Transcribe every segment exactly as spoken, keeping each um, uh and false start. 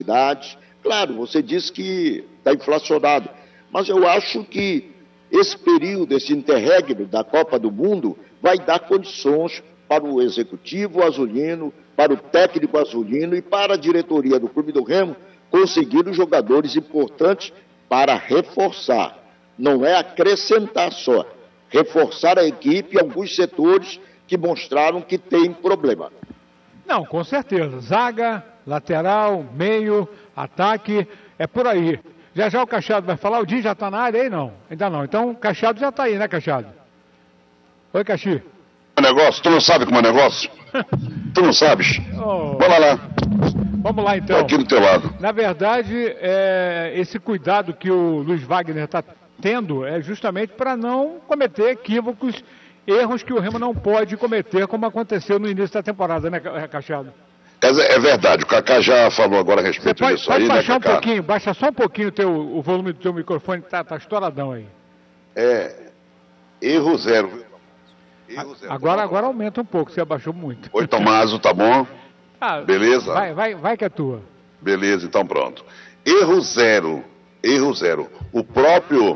Claro, você disse que está inflacionado, mas eu acho que esse período, esse interregno da Copa do Mundo, vai dar condições para o executivo azulino, para o técnico azulino e para a diretoria do Clube do Remo conseguir os jogadores importantes para reforçar. Não é acrescentar só, reforçar a equipe em alguns setores que mostraram que tem problema. Não, com certeza. Zaga, lateral, meio, ataque, é por aí. Já já o Cachado vai falar, o Dinho já está na área aí? Não, ainda não. Então o Cachado já está aí, né, Cachado? Oi, Caxi. Negócio, tu não sabe como é negócio? Tu não sabes? Oh. Vamos lá. Vamos lá, então. Aqui do teu lado. Na verdade, é, esse cuidado que o Luiz Wagner está tendo é justamente para não cometer equívocos, erros que o Remo não pode cometer, como aconteceu no início da temporada, né, Cachado? É, é verdade, o Cacá já falou agora a respeito pode, disso pode aí, baixar né, um Cacá? pouquinho, baixa só um pouquinho o, teu, o volume do teu microfone, tá, tá estouradão aí. É, erro zero. Erro zero. Agora, agora aumenta um pouco, você abaixou muito. Oi, Tomaso, tá bom? Ah, beleza? Vai, vai, vai que é tua. Beleza, então pronto. Erro zero, erro zero. O próprio,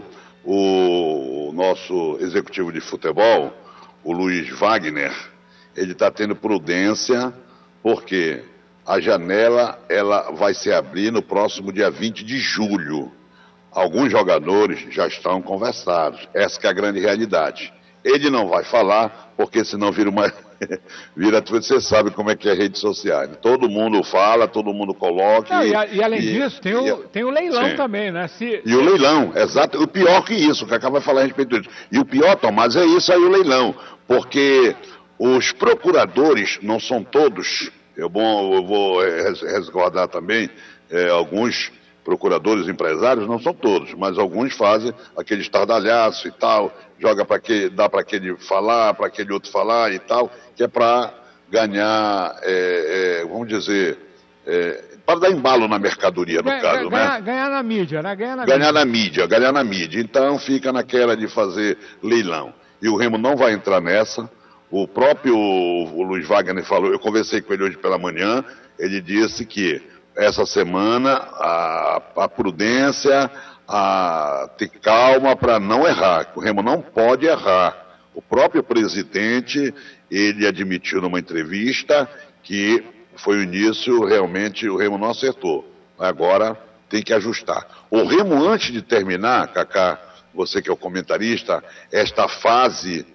o nosso executivo de futebol, o Luiz Wagner, ele está tendo prudência, porque a janela ela vai se abrir no próximo dia vinte de julho. Alguns jogadores já estão conversados. Essa que é a grande realidade. Ele não vai falar, porque senão vira uma... vira tudo, você sabe como é que é redes sociais. Todo mundo fala, todo mundo coloca. Não, e, e, e além e, disso, tem o, e, tem o leilão sim. também, né? Se, e o leilão, exato. O pior que isso, o Cacá vai falar a respeito disso. E o pior, Tomás, é isso aí, o leilão. Porque os procuradores, não são todos, eu, bom, eu vou resguardar também, é, alguns procuradores empresários, não são todos, mas alguns fazem aquele estardalhaço e tal, joga para que dá para aquele falar, para aquele outro falar e tal, que é para ganhar, é, é, vamos dizer, é, para dar embalo na mercadoria, no ganha, caso, ganha, né? Ganhar na mídia, né? Ganhar na ganhar mídia. na mídia, ganhar na mídia. Então fica naquela de fazer leilão. E o Remo não vai entrar nessa. O próprio o Luiz Wagner falou, eu conversei com ele hoje pela manhã, ele disse que essa semana a, a prudência, a ter calma para não errar, o Remo não pode errar. O próprio presidente, ele admitiu numa entrevista que foi o início, realmente o Remo não acertou. Agora tem que ajustar. O Remo, antes de terminar, Cacá, você que é o comentarista, esta fase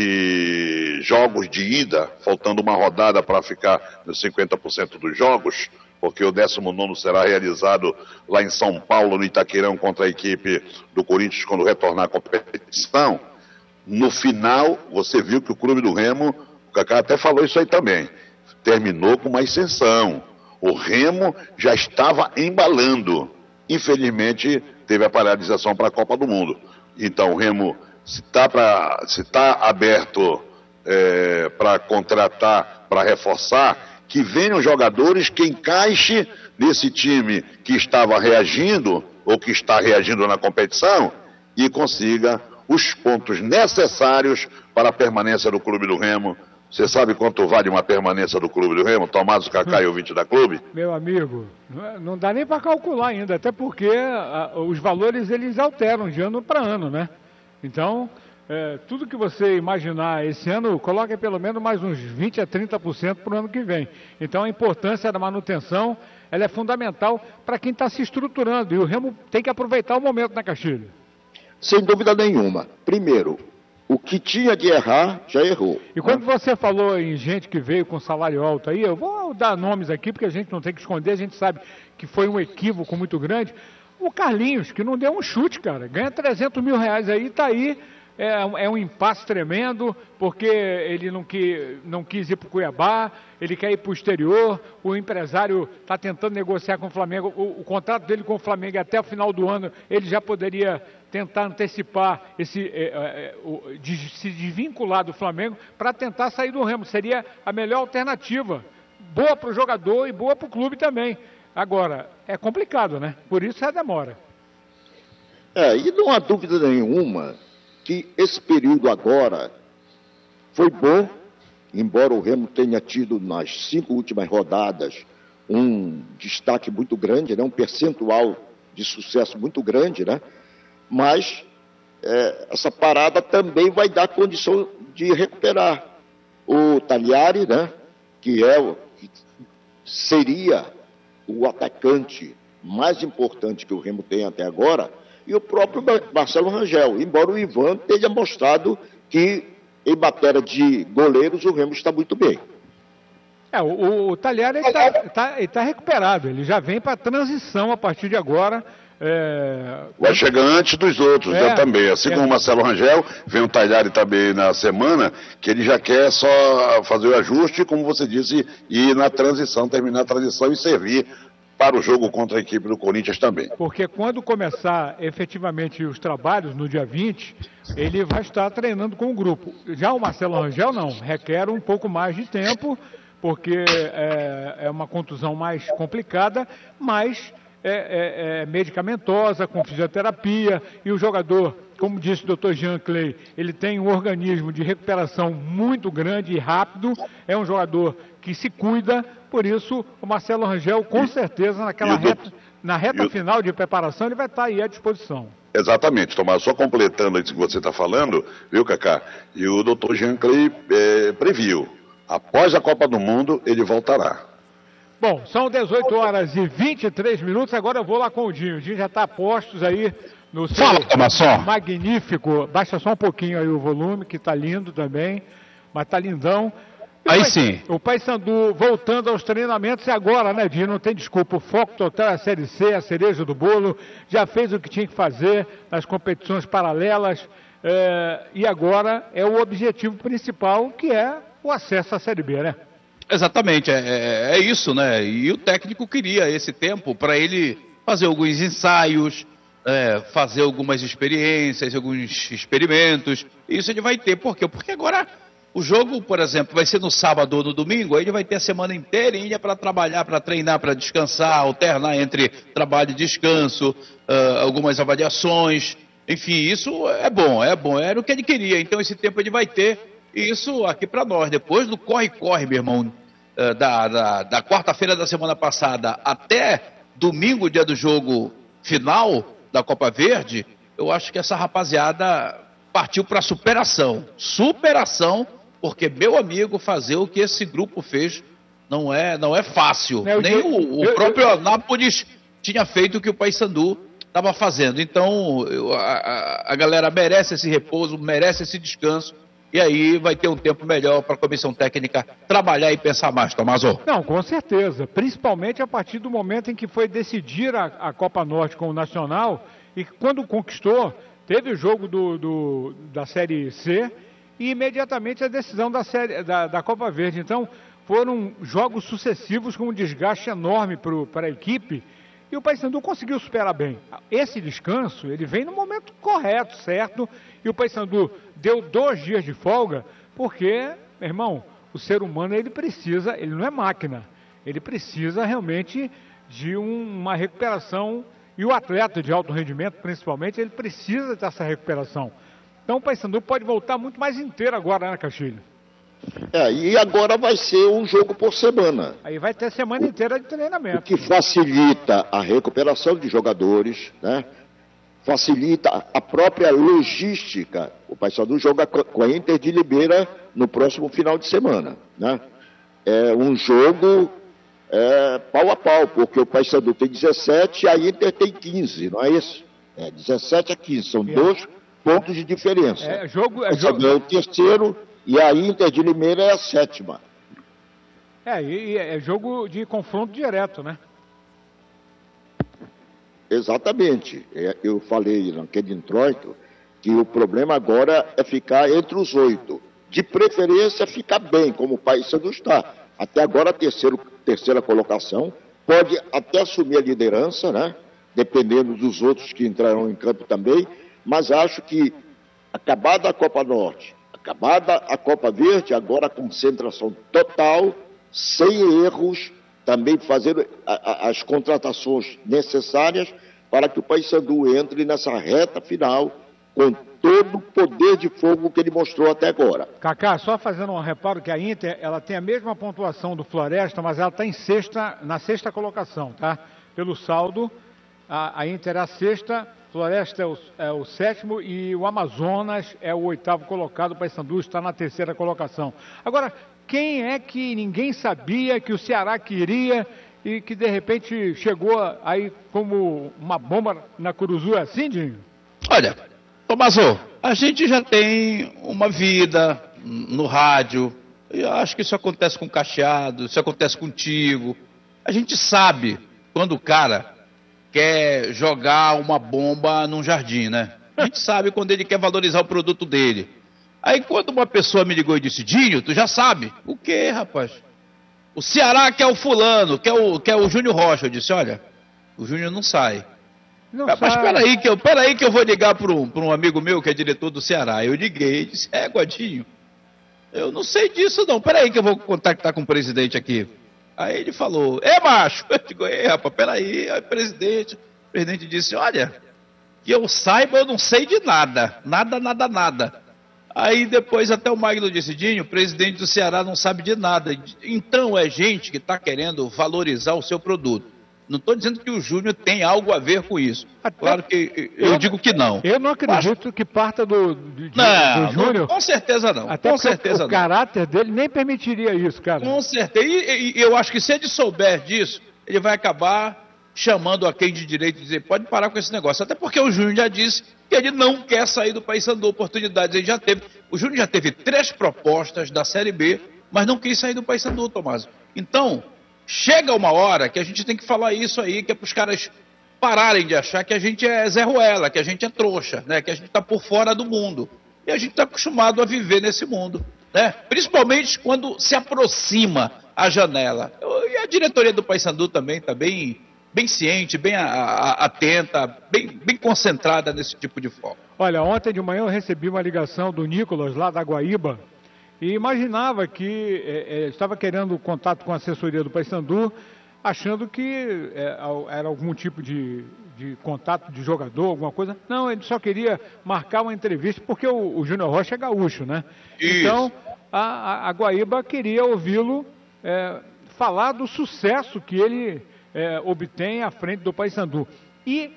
de jogos de ida, faltando uma rodada para ficar nos cinquenta por cento dos jogos, porque o décimo nono será realizado lá em São Paulo, no Itaquerão, contra a equipe do Corinthians, quando retornar à competição. No final, você viu que o Clube do Remo, o Cacá até falou isso aí também, terminou com uma ascensão. O Remo já estava embalando. Infelizmente, teve a paralisação para a Copa do Mundo. Então, o Remo, se está se tá aberto é, para contratar, para reforçar, que venham jogadores que encaixe nesse time que estava reagindo, ou que está reagindo na competição, e consiga os pontos necessários para a permanência do Clube do Remo. Você sabe quanto vale uma permanência do Clube do Remo? Tomás Cacá e ouvinte da Clube? Meu amigo, não dá nem para calcular ainda, até porque a, os valores eles alteram de ano para ano, né? Então, é, tudo que você imaginar esse ano, coloque pelo menos mais uns vinte a trinta por cento para o ano que vem. Então, a importância da manutenção, ela é fundamental para quem está se estruturando. E o Remo tem que aproveitar o momento, né, Castilho? Sem dúvida nenhuma. Primeiro, o que tinha de errar, já errou. E quando você falou em gente que veio com salário alto aí, eu vou dar nomes aqui, porque a gente não tem que esconder, a gente sabe que foi um equívoco muito grande. O Carlinhos, que não deu um chute, cara, ganha trezentos mil reais aí, tá aí, é, é um impasse tremendo, porque ele não, que, não quis ir para o Cuiabá, ele quer ir para o exterior, o empresário está tentando negociar com o Flamengo, o, o contrato dele com o Flamengo até o final do ano, ele já poderia tentar antecipar, esse, é, é, o, de, se desvincular do Flamengo para tentar sair do Remo, seria a melhor alternativa, boa para o jogador e boa para o clube também. Agora, é complicado, né? Por isso é a demora. É, e não há dúvida nenhuma que esse período agora foi bom, embora o Remo tenha tido nas cinco últimas rodadas um destaque muito grande, né? Um percentual de sucesso muito grande, né? Mas é, essa parada também vai dar condição de recuperar o Tagliari, né? Que é o que seria o atacante mais importante que o Remo tem até agora, e o próprio Marcelo Rangel, embora o Ivan tenha mostrado que em matéria de goleiros o Remo está muito bem. É, o, o Tagliari está tá, tá recuperado, ele já vem para a transição a partir de agora. É... Vai chegar antes dos outros, é, já também. Assim é. como o Marcelo Rangel, vem o Tagliari também na semana, que ele já quer só fazer o ajuste, como você disse, e na transição, terminar a transição e servir para o jogo contra a equipe do Corinthians também. Porque quando começar efetivamente os trabalhos, no dia vinte, ele vai estar treinando com o grupo. Já o Marcelo Rangel não, requer um pouco mais de tempo, porque é, é uma contusão mais complicada, mas é, é, é medicamentosa, com fisioterapia, e o jogador, como disse o doutor Jean Clay, ele tem um organismo de recuperação muito grande e rápido, é um jogador que se cuida, por isso o Marcelo Rangel, com certeza, naquela reta, na reta final de preparação, ele vai estar aí à disposição. Exatamente, Tomás, só completando isso que você está falando, viu, Cacá? E o doutor Jean Clay é, previu, após a Copa do Mundo, ele voltará. Bom, são dezoito horas e vinte e três minutos, agora eu vou lá com o Dinho. O Dinho já está a postos aí no seu magnífico, baixa só um pouquinho aí o volume, que está lindo também, mas está lindão. E aí o pai, sim. O Paysandu voltando aos treinamentos e agora, né, Dinho? Não tem desculpa, o foco total é a Série C, a cereja do bolo, já fez o que tinha que fazer nas competições paralelas, é, e agora é o objetivo principal, que é o acesso à Série B, né? Exatamente, é, é, é isso, né? E o técnico queria esse tempo para ele fazer alguns ensaios, é, fazer algumas experiências, alguns experimentos. Isso ele vai ter, por quê? Porque agora o jogo, por exemplo, vai ser no sábado ou no domingo, aí ele vai ter a semana inteirinha para trabalhar, para treinar, para descansar, alternar entre trabalho e descanso, uh, algumas avaliações. Enfim, isso é bom, é bom, era o que ele queria. Então esse tempo ele vai ter. Isso aqui para nós, depois do corre-corre, meu irmão, da, da, da quarta-feira da semana passada até domingo, dia do jogo final da Copa Verde, eu acho que essa rapaziada partiu para superação. Superação, porque, meu amigo, fazer o que esse grupo fez não é, não é fácil. Eu, Nem eu, o, o eu, próprio eu, Anápolis tinha feito o que o Paysandu estava fazendo. Então, eu, a, a galera merece esse repouso, merece esse descanso. E aí vai ter um tempo melhor para a comissão técnica trabalhar e pensar mais, Tomaso. Não, com certeza. Principalmente a partir do momento em que foi decidir a, a Copa Norte com o Nacional, e quando conquistou, teve o jogo do, do, da Série C e imediatamente a decisão da, série, da, da Copa Verde. Então, foram jogos sucessivos com um desgaste enorme para a equipe, e o Paysandu conseguiu superar bem. Esse descanso, ele vem no momento correto, certo? E o Paysandu deu dois dias de folga, porque, meu irmão, o ser humano, ele precisa, ele não é máquina, ele precisa realmente de um, uma recuperação, e o atleta de alto rendimento, principalmente, ele precisa dessa recuperação. Então o Paysandu pode voltar muito mais inteiro agora, né, Castilho? É, e agora vai ser um jogo por semana. Aí vai ter semana inteira de treinamento. O que facilita a recuperação de jogadores, né? Facilita a própria logística. O Paysandu joga com a Inter de Limeira no próximo final de semana, né? É um jogo é, pau a pau, porque o Paysandu tem dezessete e a Inter tem quinze, não é isso? É dezessete a quinze, são é. dois pontos de diferença. É jogo, é o jogo. é o terceiro e a Inter de Limeira é a sétima. É, e é jogo de confronto direto, né? Exatamente. Eu falei naquele introito que o problema agora é ficar entre os oito. De preferência, ficar bem, como o Paysandu está. Até agora, a terceira, terceira colocação. Pode até assumir a liderança, né? Dependendo dos outros que entrarão em campo também. Mas acho que, acabada a Copa Norte, acabada a Copa Verde, agora a concentração total, sem erros, também fazer a, a, as contratações necessárias para que o Paysandu entre nessa reta final com todo o poder de fogo que ele mostrou até agora. Cacá, só fazendo um reparo que a Inter, ela tem a mesma pontuação do Floresta, mas ela está em sexta, na sexta colocação, tá? Pelo saldo, a, a Inter é a sexta, Floresta é o, é o sétimo e o Amazonas é o oitavo colocado, o Paysandu está na terceira colocação. Agora, quem é que ninguém sabia que o Ceará queria e que de repente chegou aí como uma bomba na Curuzu, é assim, Dinho? Olha, Tomaso, a gente já tem uma vida no rádio, eu acho que isso acontece com o Cacheado, isso acontece contigo. A gente sabe quando o cara quer jogar uma bomba num jardim, né? A gente sabe quando ele quer valorizar o produto dele. Aí quando uma pessoa me ligou e disse, Dinho, tu já sabe. O quê, rapaz? O Ceará quer o fulano, quer o, quer o Júnior Rocha. Eu disse, olha, o Júnior não sai. Não Mas sai. espera aí, que eu, pera aí que eu vou ligar para um, para um amigo meu que é diretor do Ceará. Eu liguei e disse, é, Guadinho, eu não sei disso não. Pera aí que eu vou contactar com o presidente aqui. Aí ele falou, é macho. Eu digo, é rapaz, peraí. Aí o presidente, o presidente disse, olha, que eu saiba eu não sei de nada. Nada, nada, nada. Aí depois até o Magno disse, Dinho, o presidente do Ceará não sabe de nada. Então é gente que está querendo valorizar o seu produto. Não estou dizendo que o Júnior tem algo a ver com isso. Até Claro que eu, eu digo que não. Eu não acredito Mas... que parta do, do, não, do Júnior. Não, com certeza não. Até com certeza o não. caráter dele nem permitiria isso, cara. Com certeza. E, e eu acho que se ele souber disso, ele vai acabar chamando a quem de direito e dizer, pode parar com esse negócio. Até porque o Júnior já disse que ele não quer sair do Paysandu. Oportunidades ele já teve. O Júnior já teve três propostas da Série B, mas não quis sair do Paysandu, Tomás. Então, chega uma hora que a gente tem que falar isso aí, que é para os caras pararem de achar que a gente é Zé Ruela, que a gente é trouxa, né? Que a gente está por fora do mundo. E a gente está acostumado a viver nesse mundo, né? Principalmente quando se aproxima a janela. E a diretoria do Paysandu também está bem, bem ciente, bem a, a, atenta, bem, bem concentrada nesse tipo de foco. Olha, ontem de manhã eu recebi uma ligação do Nicolas, lá da Guaíba, e imaginava que é, é, estava querendo contato com a assessoria do Paysandu, achando que é, era algum tipo de, de contato de jogador, alguma coisa. Não, ele só queria marcar uma entrevista, porque o, o Júnior Rocha é gaúcho, né? Isso. Então, a, a, a Guaíba queria ouvi-lo é, falar do sucesso que ele é, obtém à frente do Paysandu. E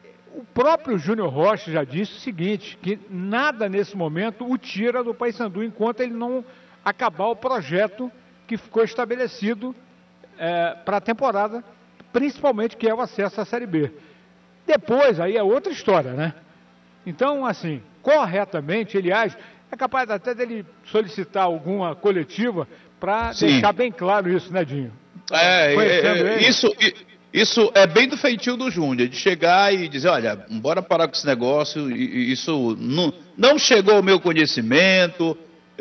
o próprio Júnior Rocha já disse o seguinte, que nada nesse momento o tira do Paysandu enquanto ele não acabar o projeto que ficou estabelecido é, para a temporada, principalmente que é o acesso à Série B. Depois, aí é outra história, né? Então, assim, corretamente ele age, é capaz até dele solicitar alguma coletiva para deixar bem claro isso, né, Dinho? É, é, é isso... Isso é bem do feitio do Júnior, de chegar e dizer, olha, bora parar com esse negócio, isso não, não chegou ao meu conhecimento,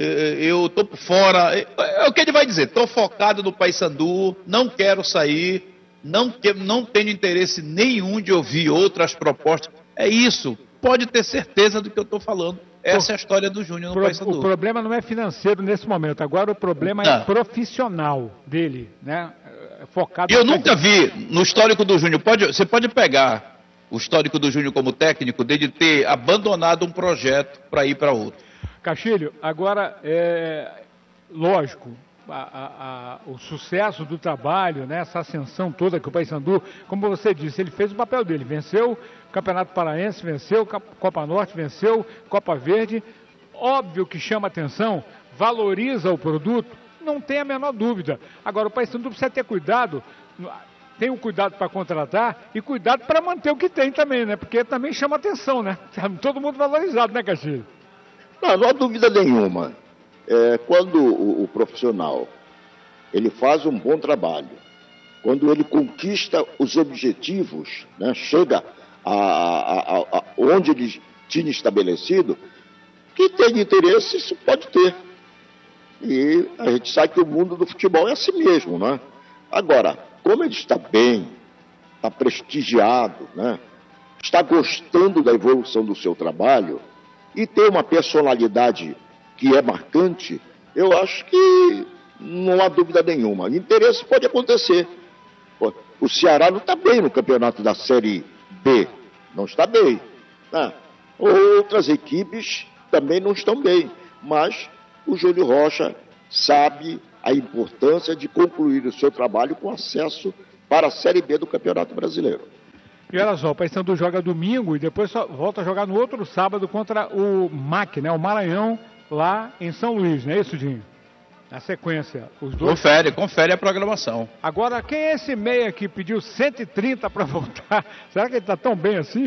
eu estou por fora, é o que ele vai dizer, estou focado no Paysandu, não quero sair, não, que, não tenho interesse nenhum de ouvir outras propostas, é isso, pode ter certeza do que eu estou falando, essa é a história do Júnior no Pro, Paysandu. O problema não é financeiro nesse momento, agora o problema não. é profissional dele, né? Focado. Eu nunca vi no histórico do Júnior, pode, você pode pegar o histórico do Júnior como técnico, dele ter abandonado um projeto para ir para outro. Castilho, agora, é, lógico, a, a, a, o sucesso do trabalho, né, essa ascensão toda que o Paysandu, como você disse, ele fez o papel dele, venceu o Campeonato Paraense, venceu Copa Norte, venceu Copa Verde, óbvio que chama atenção, valoriza o produto, não tem a menor dúvida. Agora, o Paysandu precisa ter cuidado, tem um cuidado para contratar e cuidado para manter o que tem também, né? Porque também chama atenção, né? Todo mundo valorizado, né, Castilho? Não, não há dúvida nenhuma. É, quando o, o profissional ele faz um bom trabalho, quando ele conquista os objetivos, né, chega a, a, a, a onde ele tinha estabelecido, que tem interesse, isso pode ter. E a gente sabe que o mundo do futebol é assim mesmo, né? Agora, como ele está bem, está prestigiado, né? Está gostando da evolução do seu trabalho e tem uma personalidade que é marcante, eu acho que não há dúvida nenhuma. Interesse pode acontecer. O Ceará não está bem no campeonato da Série B, não está bem. Né? Outras equipes também não estão bem, mas o Júlio Rocha sabe a importância de concluir o seu trabalho com acesso para a Série B do Campeonato Brasileiro. E olha só, o Paysandu joga domingo e depois só volta a jogar no outro sábado contra o M A C, né? O Maranhão, lá em São Luís, não é isso, Dinho? Na sequência, os dois... Confere, confere a programação. Agora, quem é esse meia que pediu cento e trinta para voltar? Será que ele está tão bem assim?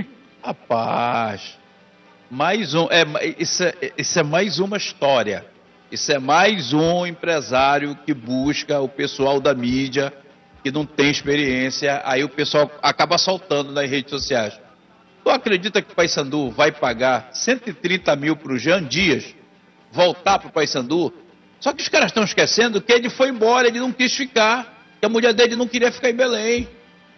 Rapaz, mais um, é, isso, é, isso é mais uma história. Isso é mais um empresário que busca o pessoal da mídia que não tem experiência, aí o pessoal acaba soltando nas redes sociais. Tu acredita que o Paysandu vai pagar cento e trinta mil para o Jean Dias voltar para o Paysandu? Só que os caras estão esquecendo que ele foi embora, ele não quis ficar, que a mulher dele não queria ficar em Belém.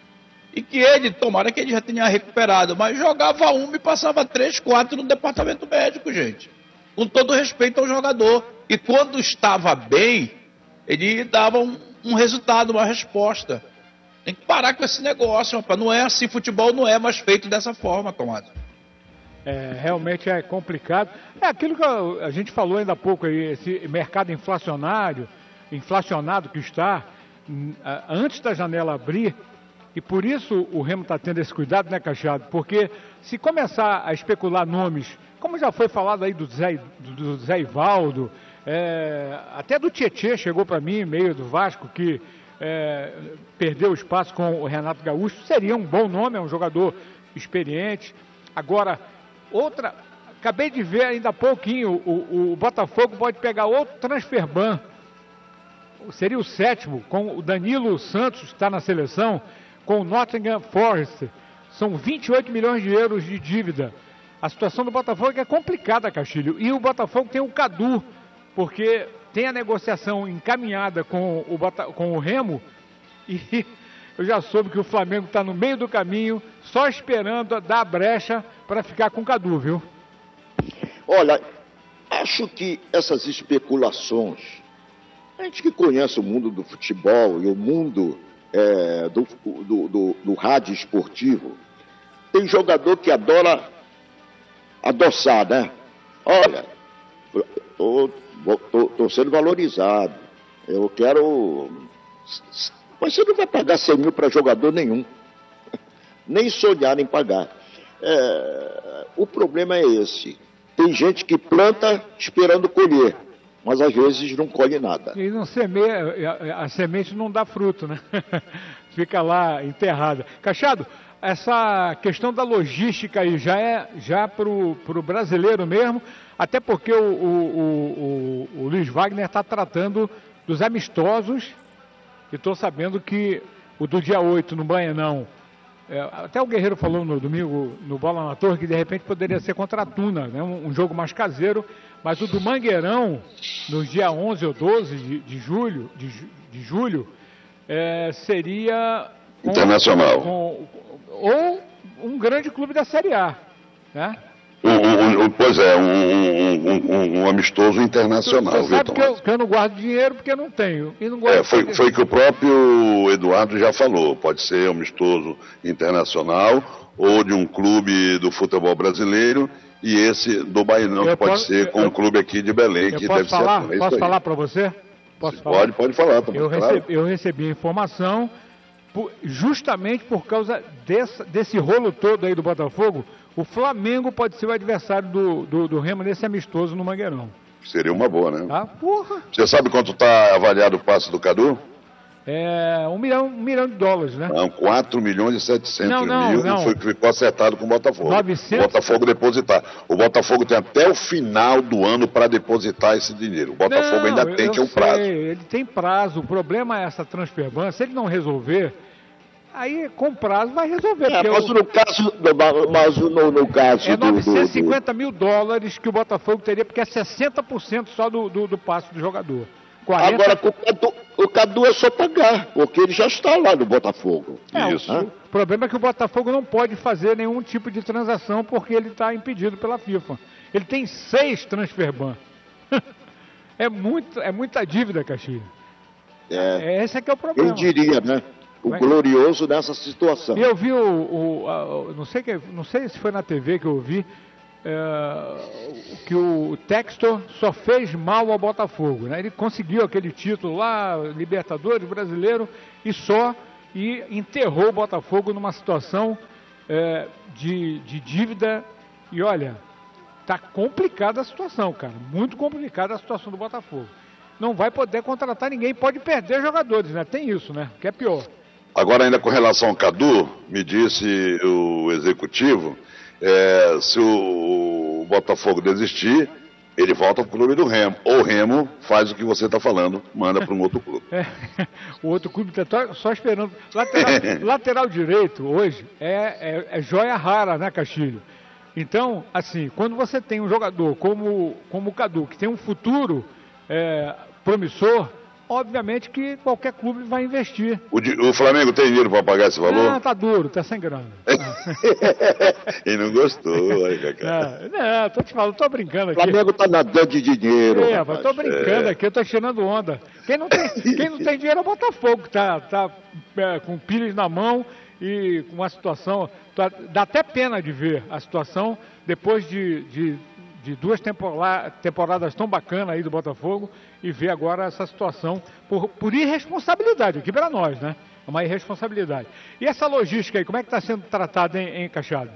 E que ele, tomara que ele já tenha recuperado, mas jogava uma e passava três, quatro no departamento médico, gente. Com todo respeito ao jogador. E quando estava bem, ele dava um, um resultado, uma resposta. Tem que parar com esse negócio, rapaz. Não é assim, futebol não é mais feito dessa forma, Tomás. É, realmente é complicado. É aquilo que a gente falou ainda há pouco aí, esse mercado inflacionário, inflacionado que está, antes da janela abrir, e por isso o Remo está tendo esse cuidado, né, Cachado? Porque se começar a especular nomes, como já foi falado aí do Zé, do Zé Ivaldo, é, até do Tietê chegou para mim, meio do Vasco, que é, perdeu espaço com o Renato Gaúcho, seria um bom nome, é um jogador experiente. Agora, outra, acabei de ver ainda há pouquinho, o, o, o Botafogo pode pegar outro transferban, seria o sétimo, com o Danilo Santos, está na seleção, com o Nottingham Forest, são vinte e oito milhões de euros de dívida. A situação do Botafogo é complicada, Castilho, e o Botafogo tem o Cadu, porque tem a negociação encaminhada com o, Bota, com o Remo, e eu já soube que o Flamengo está no meio do caminho, só esperando dar a brecha para ficar com o Cadu, viu? Olha, acho que essas especulações, a gente que conhece o mundo do futebol e o mundo é, do, do, do, do rádio esportivo, tem jogador que adora adoçar, né? Olha, tô, tô, tô sendo valorizado, eu quero... Mas você não vai pagar cem mil para jogador nenhum, nem sonhar em pagar. É, o problema é esse, tem gente que planta esperando colher, mas às vezes não colhe nada. E não semeia, a semente não dá fruto, né? Fica lá enterrada. Cachado, essa questão da logística aí já é já para o brasileiro mesmo, até porque o, o, o, o Luiz Wagner está tratando dos amistosos, e estou sabendo que o do dia oito no Banhanão, é, até o Guerreiro falou no domingo no Bola na Torre que de repente poderia ser contra a Tuna, né? um, um jogo mais caseiro, mas o do Mangueirão, nos dia onze ou doze de, de julho, de, de julho é, seria... Com, Internacional. Com, ou um grande clube da Série A, né? Um, um, um, pois é, um, um, um amistoso internacional. Você sabe que eu, que eu não guardo dinheiro porque eu não tenho. E não é, foi, foi que o próprio Eduardo já falou. Pode ser amistoso internacional ou de um clube do futebol brasileiro e esse do Baianão, que pode posso, ser com eu, um clube aqui de Belém, que deve falar, ser. Posso falar para você? Posso falar? Pode, pode falar. Tá eu, claro. recebi, eu recebi a informação por, justamente por causa desse, desse rolo todo aí do Botafogo. O Flamengo pode ser o adversário do, do, do Remo nesse amistoso no Mangueirão. Seria uma boa, né? Tá? Porra. Você sabe quanto está avaliado o passe do Cadu? É um milhão, um milhão de dólares, né? Não, quatro milhões e setecentos não, não, mil não. Foi que ficou acertado com o Botafogo. novecentos... O Botafogo depositar. O Botafogo tem até o final do ano para depositar esse dinheiro. O Botafogo não, ainda tem que é um sei, prazo. Ele tem prazo. O problema é essa transferban. Se ele não resolver, aí com prazo vai resolver. É, mas, eu... no caso, mas no, no caso é do... novecentos e cinquenta mil dólares que o Botafogo teria, porque é sessenta por cento só do, do, do passe do jogador. quarenta... Agora, o Cadu, o Cadu é só pagar, porque ele já está lá no Botafogo. É, Isso. O, o problema é que o Botafogo não pode fazer nenhum tipo de transação porque ele está impedido pela FIFA. Ele tem seis transferban. é, muito, é muita dívida, Caxias. É, Esse é que é o problema. Quem diria, né? O Mas... glorioso nessa situação. Eu vi o... o a, não, sei que, não sei se foi na T V que eu vi, é, que o Textor só fez mal ao Botafogo, né? Ele conseguiu aquele título lá, Libertadores brasileiro, e só e enterrou o Botafogo numa situação é, de, de dívida. E olha, tá complicada a situação, cara, muito complicada a situação do Botafogo. Não vai poder contratar ninguém, pode perder jogadores, né? Tem isso, né? Que é pior. Agora, ainda com relação ao Cadu, me disse o executivo, é, se o, o Botafogo desistir, ele volta para o clube do Remo. Ou o Remo faz o que você está falando, manda para um outro clube. É, o outro clube está só esperando. Lateral, lateral direito, hoje, é, é, é joia rara, né, Castilho? Então, assim, quando você tem um jogador como, como o Cadu, que tem um futuro é, promissor, obviamente que qualquer clube vai investir. O, o Flamengo tem dinheiro para pagar esse valor? Não, tá duro, tá sem grana. E não gostou, aí, Cacá. Não, não, tô te falando, tô brincando aqui. O Flamengo tá nadando de dinheiro. É, mas tô brincando é. aqui, eu tô tirando onda. Quem não tem, quem não tem dinheiro é o Botafogo, tá, tá é, com pilhas na mão e com uma situação. Tá, dá até pena de ver a situação depois de. de de duas temporada, temporadas tão bacanas aí do Botafogo e ver agora essa situação por, por irresponsabilidade, aqui para nós, né? É uma irresponsabilidade. E essa logística aí, como é que está sendo tratada em, em Cachado?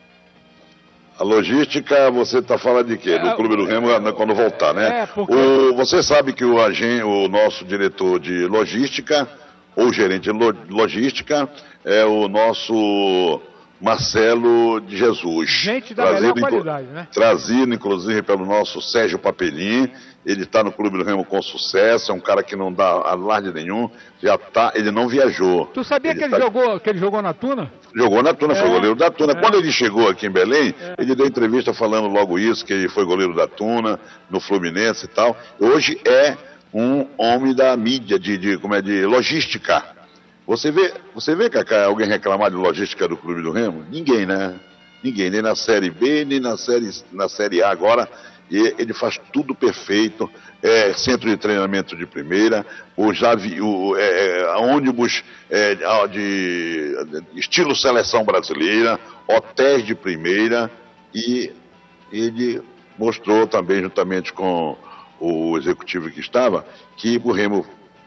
A logística, você está falando de quê? É, do Clube do Remo quando voltar, né? É, porque... o, você sabe que o, agen, o nosso diretor de logística, ou gerente de logística, é o nosso... Marcelo de Jesus. Gente da melhor qualidade, né? Trazido, inclusive, pelo nosso Sérgio Papelim. Ele está no Clube do Remo com sucesso, é um cara que não dá alarde nenhum. Já tá, ele não viajou. Tu sabia ele que, ele tá... jogou, que ele jogou na Tuna? Jogou na Tuna, é, foi goleiro da Tuna. É. Quando ele chegou aqui em Belém, é. ele deu entrevista falando logo isso, que ele foi goleiro da Tuna, no Fluminense e tal. Hoje é um homem da mídia, de, de, como é, de logística. Você vê, você vê, Cacá, alguém reclamar de logística do Clube do Remo? Ninguém, né? Ninguém, nem na Série B, nem na Série, na série A agora. E ele faz tudo perfeito. É, centro de treinamento de primeira, o, javi, o é, ônibus é, de, de estilo seleção brasileira, hotéis de primeira. E ele mostrou também, juntamente com o executivo que estava, que o Remo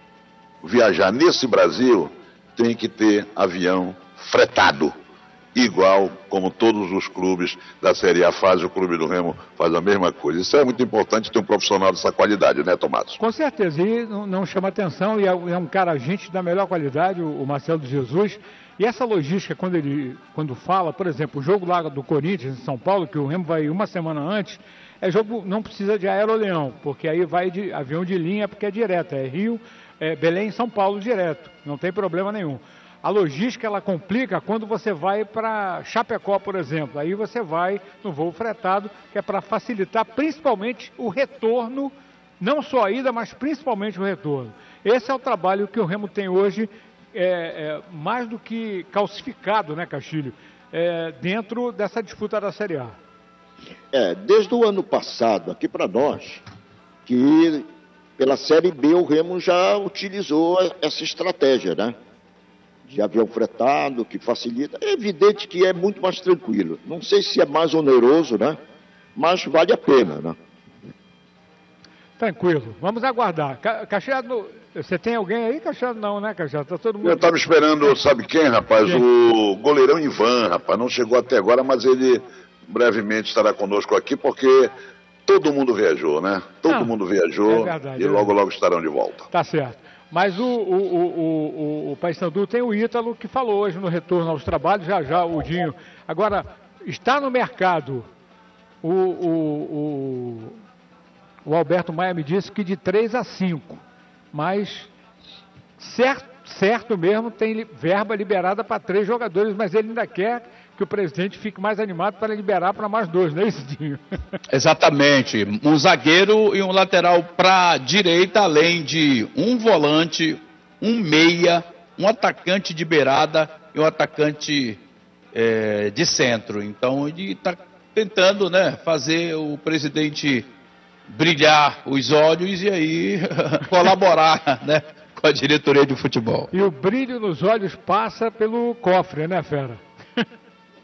viajar nesse Brasil... tem que ter avião fretado, igual como todos os clubes da Série A fazem, o Clube do Remo faz a mesma coisa. Isso é muito importante ter um profissional dessa qualidade, né, Tomás? Com certeza, e não, não chama atenção, e é, é um cara, gente da melhor qualidade, o, o Marcelo de Jesus, e essa logística, quando ele quando fala, por exemplo, o jogo lá do Corinthians em São Paulo, que o Remo vai uma semana antes, é jogo, não precisa de aeroleão, porque aí vai de avião de linha, porque é direto, é Rio, É, Belém e São Paulo direto, não tem problema nenhum. A logística, ela complica quando você vai para Chapecó, por exemplo. Aí você vai no voo fretado, que é para facilitar principalmente o retorno, não só a ida, mas principalmente o retorno. Esse é o trabalho que o Remo tem hoje, é, é, mais do que calcificado, né, Castilho, é, dentro dessa disputa da Série A. É, desde o ano passado, aqui para nós, que... pela Série B, o Remo já utilizou essa estratégia, né? De avião fretado, que facilita. É evidente que é muito mais tranquilo. Não sei se é mais oneroso, né? Mas vale a pena, né? Tranquilo. Vamos aguardar. Cachado, você tem alguém aí, Cachado? Não, né, Cachado? Tá todo mundo... Eu estava esperando, sabe quem, rapaz? Quem? O goleirão Ivan, rapaz. Não chegou até agora, mas ele brevemente estará conosco aqui, porque... todo mundo viajou, né? Todo Não, mundo viajou é verdade, e logo, é logo estarão de volta. Tá certo. Mas o, o, o, o, o Paysandu tem o Ítalo, que falou hoje no retorno aos trabalhos, já já o Dinho. Agora, está no mercado, o, o, o, o Alberto Maia me disse que de três a cinco, mas certo, certo mesmo tem verba liberada para três jogadores, mas ele ainda quer... que o presidente fique mais animado para liberar para mais dois, não é isso, Dinho? Exatamente. Um zagueiro e um lateral para a direita, além de um volante, um meia, um atacante de beirada e um atacante é, de centro. Então ele está tentando, né, fazer o presidente brilhar os olhos e aí colaborar, né, com a diretoria de futebol. E o brilho nos olhos passa pelo cofre, né, Fera?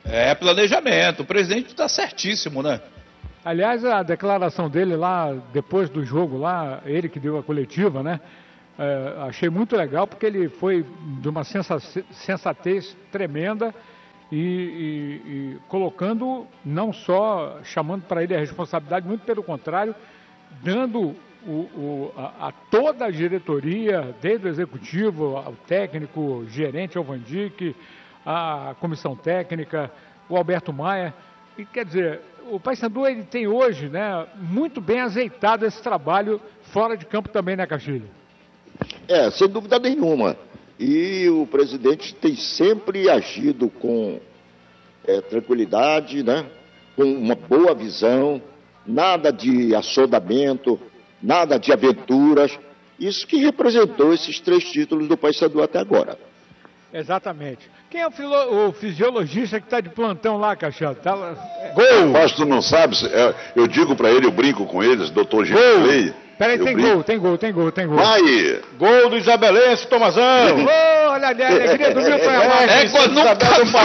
É planejamento. O presidente está certíssimo, né? Aliás, a declaração dele lá, depois do jogo lá, ele que deu a coletiva, né? É, achei muito legal porque ele foi de uma sensa- sensatez tremenda e, e- e colocando, não só chamando para ele a responsabilidade, muito pelo contrário, dando o, o- a, a toda a diretoria, desde o executivo, ao técnico, gerente, ao Van Dijk, a comissão técnica, o Alberto Maia. E quer dizer, o Paysandu ele tem hoje, né, muito bem azeitado esse trabalho fora de campo também, né, Castilho? É, sem dúvida nenhuma. E o presidente tem sempre agido com é, tranquilidade, né? Com uma boa visão, nada de assodamento, nada de aventuras. Isso que representou esses três títulos do Paysandu até agora. Exatamente. Quem é o, filo- o fisiologista que está de plantão lá, Cachado? Tá lá- Gol! Mas tu não sabe, é, eu digo pra ele, eu brinco com eles, doutor Gisley. Peraí, eu tem brinco. gol, tem gol, tem gol, tem gol. Vai! Gol do Isabelense, Tomazão. Ô, olha ali, a alegria do Milton Amaro. É quando não tá do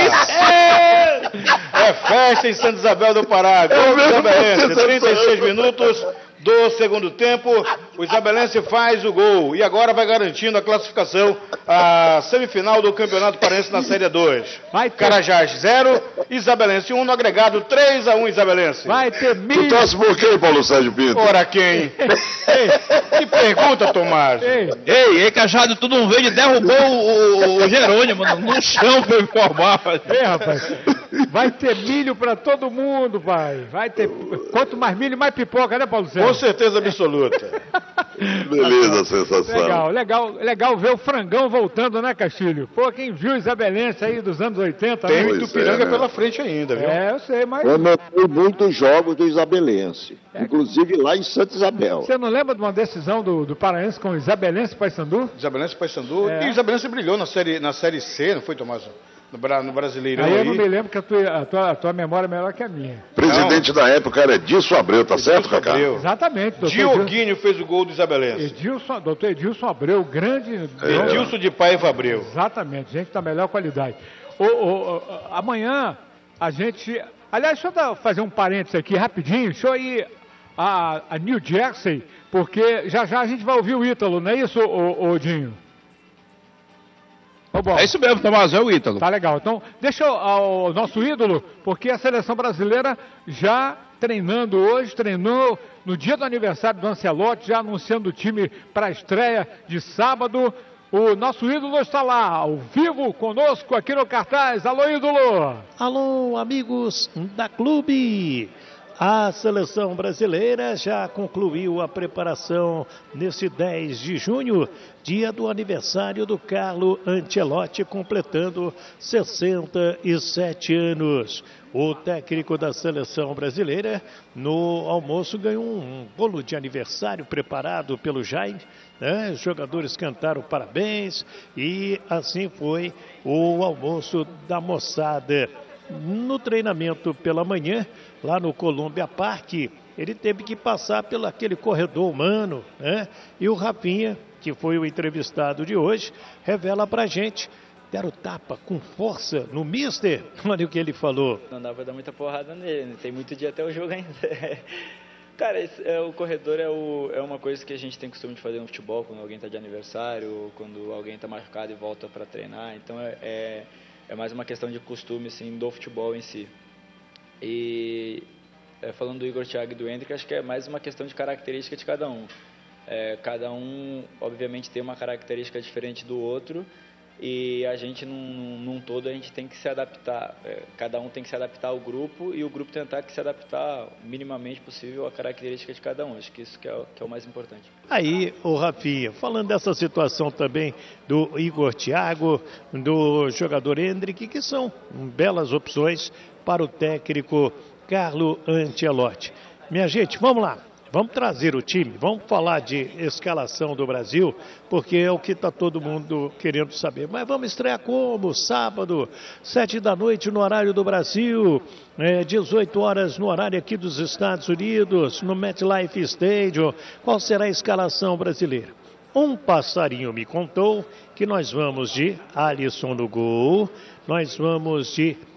Pará. É festa em Santa Isabel do Pará. Gol do Isabelense, trinta e seis minutos do segundo tempo. O Isabelense faz o gol e agora vai garantindo a classificação à semifinal do Campeonato Paraense na Série dois. Vai ter- Carajás zero, Isabelense um, no agregado três a um Isabelense. Vai ter Tu milho. torce por quem, Paulo Sérgio Pinto? Ora quem? Que pergunta, Tomás. Ei, Ei, ei, Cajado, tu não veio e derrubou o, o- o Jerônimo no, no chão pra eu informar. ei, rapaz. Vai ter milho pra todo mundo, pai. Vai ter. Quanto mais milho, mais pipoca, né, Paulo Com Sérgio? certeza absoluta. Beleza, sensação. Legal, legal, legal ver o frangão voltando, né, Castilho? Pô, quem viu o Isabelense aí dos anos oitenta, Tem né? o Pois Itupiranga é, né? pela frente ainda, viu? É, eu sei, mas Eu notei muitos jogos do Isabelense, inclusive lá em Santa Isabel. você não lembra de uma decisão do, do Paraense com o Isabelense e Paysandu? Isabelense e Paysandu. É. E Isabelense brilhou na série, na série C, não foi, Tomás? No, Bra- no Brasileirão Aí eu aí. não me lembro que a tua, a tua, a tua memória é melhor que a minha. Presidente da época era Edilson Abreu, tá certo, Cacá? Abreu. Exatamente, doutor Edilson, Dioguinho fez o gol do Isabelense. Edilson, doutor Edilson Abreu, grande... É. Edilson de Paiva Abreu. Exatamente, gente da melhor qualidade. Ô, ô, ô, amanhã a gente... Aliás, deixa eu dar- fazer um parênteses aqui rapidinho. Deixa eu ir a, a New Jersey, porque já já a gente vai ouvir o Ítalo, não é isso, ô, ô Dinho? Ô, bom. É isso mesmo, Tomás, é o Ítalo. Tá legal. Então, deixa eu, ao nosso ídolo, porque a seleção brasileira já treinando hoje, treinou no dia do aniversário do Ancelotti, já anunciando o time para a estreia de sábado. O nosso ídolo está lá, ao vivo, conosco aqui no cartaz. Alô, ídolo! Alô, amigos da Clube! A seleção brasileira já concluiu a preparação nesse dez de junho, dia do aniversário do Carlo Ancelotti, completando sessenta e sete anos. O técnico da seleção brasileira, no almoço, ganhou um bolo de aniversário preparado pelo Jaime. Né? Os jogadores cantaram parabéns e assim foi o almoço da moçada. No treinamento pela manhã, lá no Columbia Park, ele teve que passar pelo aquele corredor humano, né? E o Rafinha, que foi o entrevistado de hoje, revela pra gente, deram tapa com força no mister. Olha o que ele falou. Não dá pra dar muita porrada nele, né? Tem muito dia até o jogo ainda. Cara, esse, é, o corredor é, o, é uma coisa que a gente tem costume de fazer no futebol, quando alguém tá de aniversário, quando alguém tá machucado e volta pra treinar. Então é, é, é mais uma questão de costume, assim, do futebol em si. E é, falando do Igor Thiago e do Hendrick, acho que é mais uma questão de característica de cada um. É, cada um, obviamente, tem uma característica diferente do outro e a gente, num, num todo, a gente tem que se adaptar. É, cada um tem que se adaptar ao grupo e o grupo tentar que se adaptar minimamente possível à característica de cada um. Acho que isso que é, o- que é o mais importante. Aí, o Rafinha, falando dessa situação também do Igor Thiago, do jogador Hendrick, que são belas opções para o técnico Carlo Ancelotti. Minha gente, vamos lá. Vamos trazer o time, vamos falar de escalação do Brasil, porque é o que está todo mundo querendo saber. Mas vamos estrear como? Sábado, sete da noite no horário do Brasil, é, dezoito horas no horário aqui dos Estados Unidos, no MetLife Stadium. Qual será a escalação brasileira? Um passarinho me contou que nós vamos de Alisson no gol, nós vamos de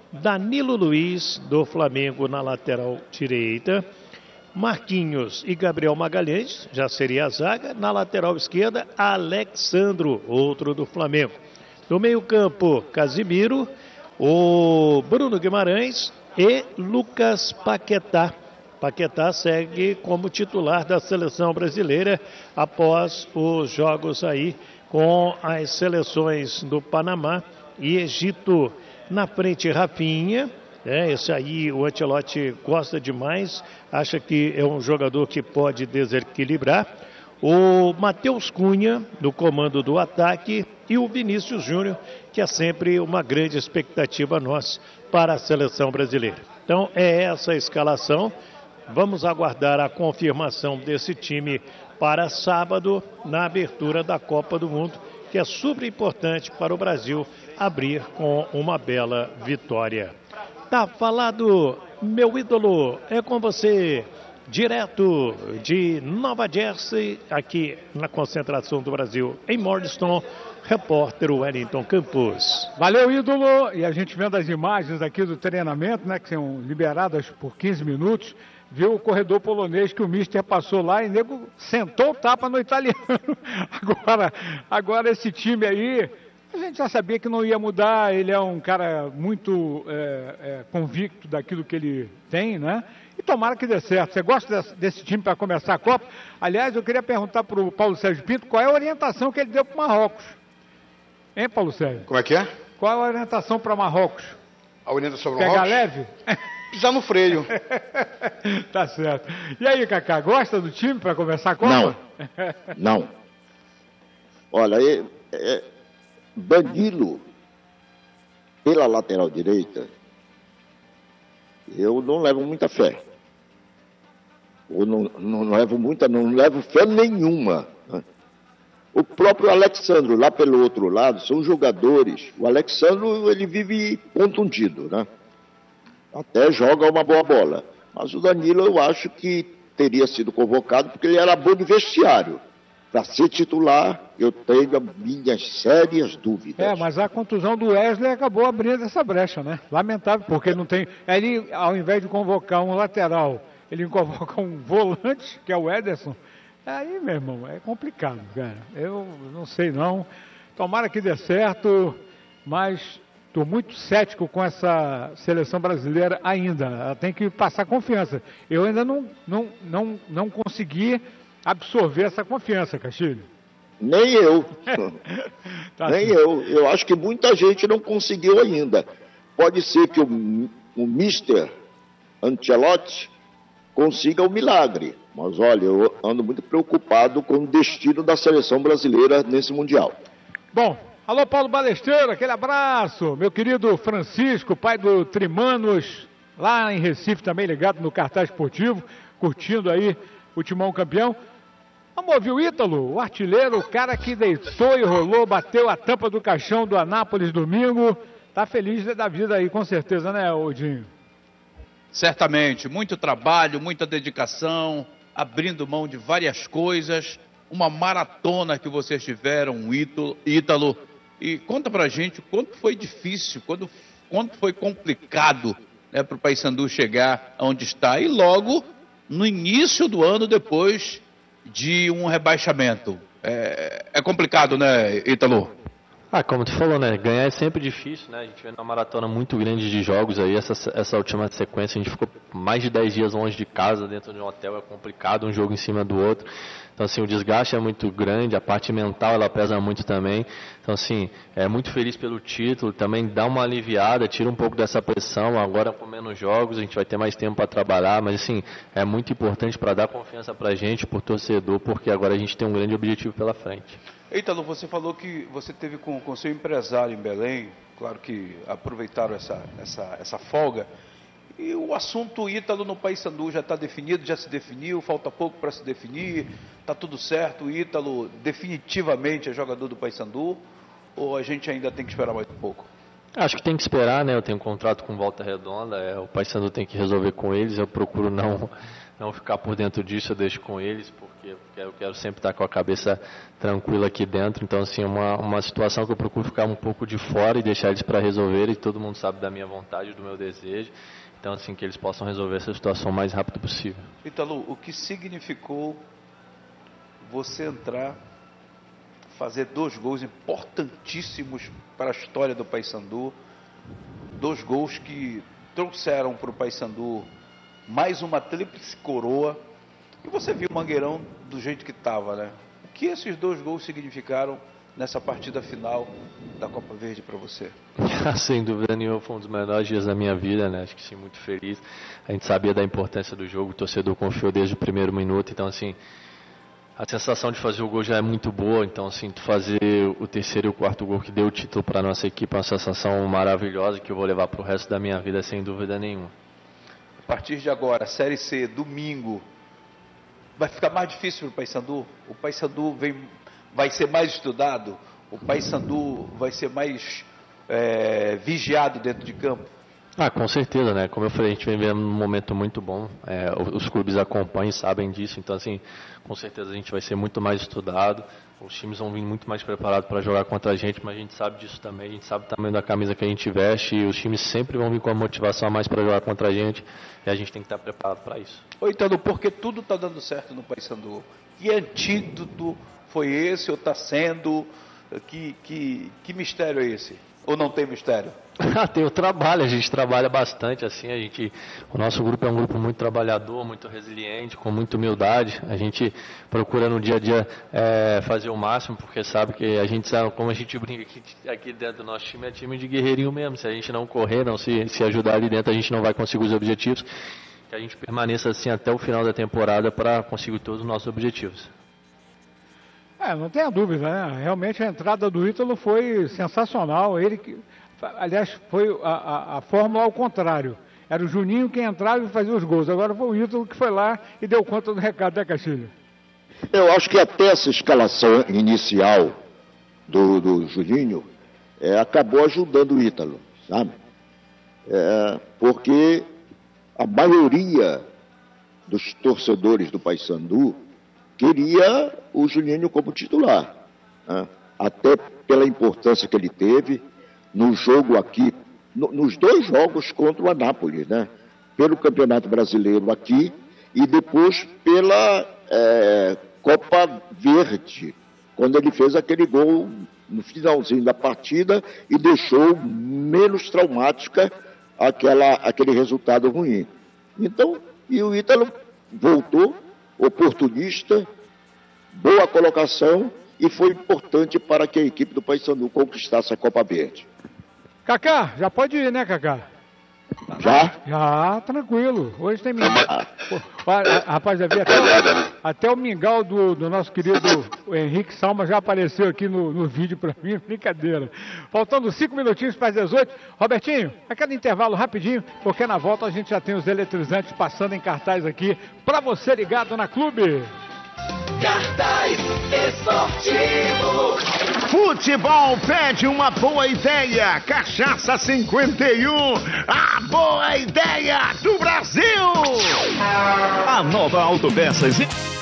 Danilo Luiz, do Flamengo, na lateral direita. Marquinhos e Gabriel Magalhães, já seria a zaga. Na lateral esquerda, Alexandro, outro do Flamengo. No meio-campo, Casimiro, o Bruno Guimarães e Lucas Paquetá. Paquetá segue como titular da seleção brasileira após os jogos aí com as seleções do Panamá e Egito. Na frente, Rafinha. É, esse aí o Ancelotti gosta demais, acha que é um jogador que pode desequilibrar. O Matheus Cunha, no comando do ataque, e o Vinícius Júnior, que é sempre uma grande expectativa nossa para a seleção brasileira. Então é essa a escalação. Vamos aguardar a confirmação desse time para sábado, na abertura da Copa do Mundo, que é super importante para o Brasil abrir com uma bela vitória. Tá falado, meu ídolo, é com você, direto de Nova Jersey, aqui na concentração do Brasil, em Morriston, repórter Wellington Campos. Valeu, ídolo, e a gente vendo as imagens aqui do treinamento, né, que são liberadas por quinze minutos, viu o corredor polonês que o mister passou lá e o nego sentou o tapa no italiano. Agora, agora esse time aí, a gente já sabia que não ia mudar, ele é um cara muito é, é, convicto daquilo que ele tem, né? E tomara que dê certo. Você gosta desse, desse time para começar a Copa? Aliás, eu queria perguntar para o Paulo Sérgio Pinto qual é a orientação que ele deu para o Marrocos. Hein, Paulo Sérgio? Como é que é? Qual é a orientação para Marrocos? A orientação para Marrocos? Pegar leve? Pisar no freio. Tá certo. E aí, Cacá, gosta do time para começar a Copa? Não. Não. Olha, é, é, Danilo, pela lateral direita, eu não levo muita fé. Eu não, não levo muita, não levo fé nenhuma. O próprio Alexandro, lá pelo outro lado, são jogadores. O Alexandro, ele vive contundido, né? Até joga uma boa bola. Mas o Danilo, eu acho que teria sido convocado porque ele era bom de vestiário. Para ser titular, eu tenho minhas sérias dúvidas. É, mas a contusão do Wesley acabou abrindo essa brecha, né? Lamentável, porque ele não tem... Ele, ao invés de convocar um lateral, ele convoca um volante, que é o Ederson. Aí, meu irmão, é complicado, cara. Eu não sei não. Tomara que dê certo, mas estou muito cético com essa seleção brasileira ainda. Ela tem que passar confiança. Eu ainda não, não, não, não consegui absorver essa confiança, Castilho. Nem eu. Tá Nem assim. eu. Eu acho que muita gente não conseguiu ainda. Pode ser que o, o mister Ancelotti consiga o milagre. Mas olha, eu ando muito preocupado com o destino da seleção brasileira nesse Mundial. Bom, alô Paulo Balesteiro, aquele abraço. Meu querido Francisco, pai do Trimanos, lá em Recife também ligado no Cartaz Esportivo, curtindo aí o Timão campeão. Vamos ouvir o Ítalo, o artilheiro, o cara que deitou e rolou, bateu a tampa do caixão do Anápolis domingo. Tá feliz da vida aí, com certeza, né, Odinho? Certamente, muito trabalho, muita dedicação, abrindo mão de várias coisas, uma maratona que vocês tiveram, um Ítalo. E conta pra gente quanto foi difícil, quanto, quanto foi complicado, né, para o Paysandu chegar onde está. E logo no início do ano, depois de um rebaixamento. É, é complicado, né, Ítalo? Ah, como tu falou, né? Ganhar é sempre difícil, né? A gente vê uma maratona muito grande de jogos aí, essa, essa última sequência, a gente ficou mais de dez dias longe de casa, dentro de um hotel, é complicado, um jogo em cima do outro. Então, assim, o desgaste é muito grande, a parte mental, ela pesa muito também. Então, assim, é muito feliz pelo título, também dá uma aliviada, tira um pouco dessa pressão, agora com menos jogos, a gente vai ter mais tempo para trabalhar, mas, assim, é muito importante para dar confiança pra gente, pro torcedor, porque agora a gente tem um grande objetivo pela frente. Ítalo, você falou que você teve com o seu empresário em Belém, claro que aproveitaram essa, essa, essa folga, e o assunto Ítalo no Paysandu já está definido, já se definiu, falta pouco para se definir, está tudo certo, o Ítalo definitivamente é jogador do Paysandu, ou a gente ainda tem que esperar mais um pouco? Acho que tem que esperar, né? Eu tenho um contrato com Volta Redonda, é, o Paysandu tem que resolver com eles, eu procuro não não ficar por dentro disso, eu deixo com eles, porque eu quero sempre estar com a cabeça tranquila aqui dentro. Então, assim, é uma, uma situação que eu procuro ficar um pouco de fora e deixar eles para resolver, e todo mundo sabe da minha vontade, do meu desejo. Então, assim, que eles possam resolver essa situação o mais rápido possível. Ítalo, o que significou você entrar, fazer dois gols importantíssimos para a história do Paysandu, dois gols que trouxeram para o Paysandu mais uma tríplice coroa, e você viu o Mangueirão do jeito que estava, né? O que esses dois gols significaram nessa partida final da Copa Verde para você? Sem dúvida nenhuma, foi um dos melhores dias da minha vida, né? Acho que sim, muito feliz. A gente sabia da importância do jogo, o torcedor confiou desde o primeiro minuto, então assim, a sensação de fazer o gol já é muito boa. Então assim, fazer o terceiro e o quarto gol que deu o título para a nossa equipe é uma sensação maravilhosa que eu vou levar para o resto da minha vida, sem dúvida nenhuma. A partir de agora, Série C, domingo, vai ficar mais difícil para o Paysandu? O Paysandu vem, vai ser mais estudado? O Paysandu vai ser mais é, vigiado dentro de campo? Ah, com certeza, né? Como eu falei, a gente vem vendo um momento muito bom. É, os clubes acompanham, sabem disso. Então, assim, com certeza a gente vai ser muito mais estudado. Os times vão vir muito mais preparados para jogar contra a gente, mas a gente sabe disso também. A gente sabe também da camisa que a gente veste, e os times sempre vão vir com a motivação a mais para jogar contra a gente, e a gente tem que estar preparado para isso. Oi, Ítalo, porque tudo está dando certo no Paysandu. Que antídoto foi esse, ou está sendo? Que, que, que mistério é esse? Ou não tem mistério? Tem o trabalho, a gente trabalha bastante, assim, a gente, o nosso grupo é um grupo muito trabalhador, muito resiliente, com muita humildade. A gente procura no dia a dia é, fazer o máximo, porque sabe que a gente sabe, como a gente brinca aqui, aqui dentro do nosso time, é time de guerreirinho mesmo. Se a gente não correr, não se, se ajudar ali dentro, a gente não vai conseguir os objetivos. Que a gente permaneça assim até o final da temporada para conseguir todos os nossos objetivos. É, não tenha dúvida, né? Realmente a entrada do Ítalo foi sensacional. Ele que, aliás, foi a, a, a fórmula ao contrário. Era o Juninho quem entrava e fazia os gols. Agora foi o Ítalo que foi lá e deu conta do recado, né, Castilho? Eu acho que até essa escalação inicial do, do Juninho é, acabou ajudando o Ítalo, sabe? É, porque a maioria dos torcedores do Paysandu queria o Juninho como titular, né? Até pela importância que ele teve no jogo aqui, no, nos dois jogos contra o Anápolis, né? Pelo Campeonato Brasileiro aqui e depois pela é, Copa Verde, quando ele fez aquele gol no finalzinho da partida e deixou menos traumática aquela, aquele resultado ruim. Então, e o Ítalo voltou oportunista, boa colocação, e foi importante para que a equipe do Paysandu conquistasse a Copa Verde. Cacá, já pode ir, né, Cacá? Já? Já, tranquilo. Hoje tem mingau. Rapaz, havia até, até o mingau do, do nosso querido Henrique Salma já apareceu aqui no, no vídeo para mim, brincadeira. Faltando cinco minutinhos para as dezoito. Robertinho, aquele intervalo rapidinho, porque na volta a gente já tem os eletrizantes passando em cartaz aqui para você ligado na Clube. Cartaz esportivo. Futebol pede uma boa ideia. Cachaça cinquenta e um, a boa ideia do Brasil. A nova Autopeças